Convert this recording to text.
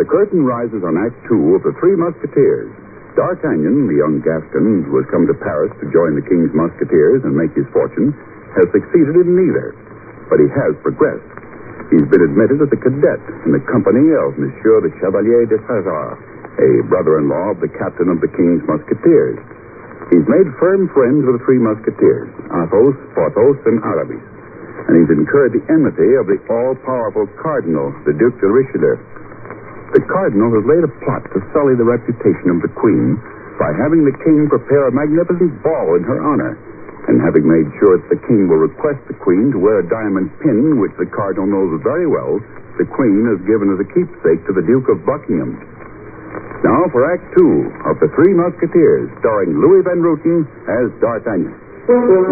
The curtain rises on Act Two of The Three Musketeers. D'Artagnan, the young Gascon who has come to Paris to join the King's Musketeers and make his fortune, has succeeded in neither. But he has progressed. He's been admitted as a cadet in the company of Monsieur the Chevalier de Fazard, a brother-in-law of the captain of the King's Musketeers. He's made firm friends with the Three Musketeers, Athos, Porthos, and Aramis. And he's incurred the enmity of the all-powerful Cardinal, the Duc de Richelieu. The Cardinal has laid a plot to sully the reputation of the Queen by having the King prepare a magnificent ball in her honor, and having made sure that the King will request the Queen to wear a diamond pin, which the Cardinal knows very well the Queen has given as a keepsake to the Duke of Buckingham. Now for Act Two of The Three Musketeers, starring Louis Van Rooten as D'Artagnan.